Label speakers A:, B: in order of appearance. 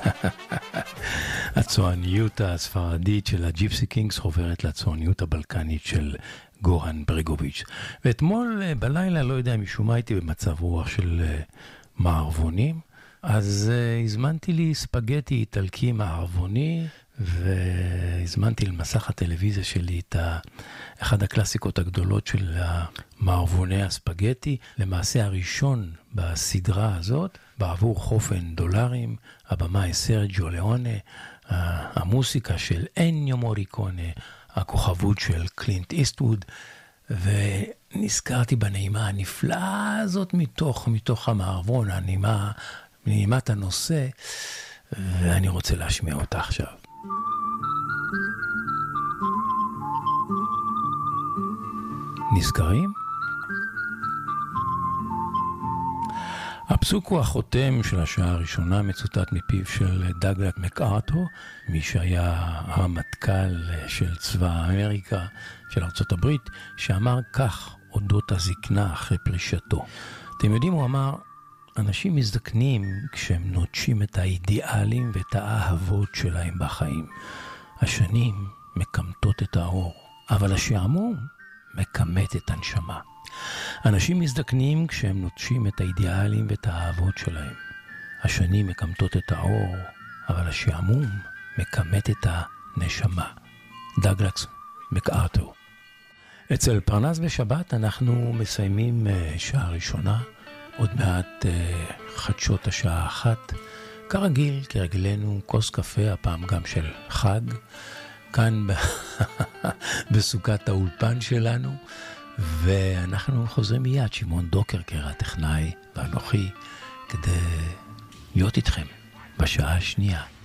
A: הצועניות הספרדית של הג'יפסי קינגס חוברת לצועניות הבלקנית של גורן ברגוביץ'. ואתמול בלילה, לא יודע, משום מה הייתי במצב רוח של מערבונים, אז הזמנתי לי ספגטי איטלקי מערבוני, והזמנתי למסך הטלוויזיה שלי את אחד הקלאסיקות הגדולות של מערבוני הספגטי, למעשה הראשון בסדרה הזאת, בעבור חופן דולרים, הבמאי סרג'יו ליאונה, המוסיקה של אניו מוריקונה, הכוכבות של קלינט איסטווד, ונזכרתי בנעימה הנפלאה הזאת מתוך המערבון, נעימת הנושא, ואני רוצה להשמיע אותה עכשיו. נזכרים? הפסוק הוא החותם של השעה הראשונה, מצוטט מפיו של דאגלס מקארתור, מי שהיה המטכ"ל של צבא אמריקה של ארצות הברית, שאמר כך אודות הזקנה אחרי פרישתו. אתם יודעים, הוא אמר, אנשים מזדקנים כשהם נוטשים את האידיאלים ואת האהבות שלהם בחיים. השנים מקמטות את האור, אבל השעמום מקמת את הנשמה. אנשים מזדקנים כשהם נוטשים את האידיאלים ואת האהבות שלהם. השנים מקמטות את האור, אבל השעמום מקמת את הנשמה. דאגלס מקארתור. אצל פרנס בשבת אנחנו מסיימים שעה ראשונה, עוד מעט חדשות השעה 1. כרגיל, כרגלנו, כוס קפה, הפעם גם של חג, כאן בסוכת האולפן שלנו, ואנחנו חוזרים מיד, שמעון דוקרקר, הטכנאי ואנוכי, כדי להיות איתכם בשעה השנייה.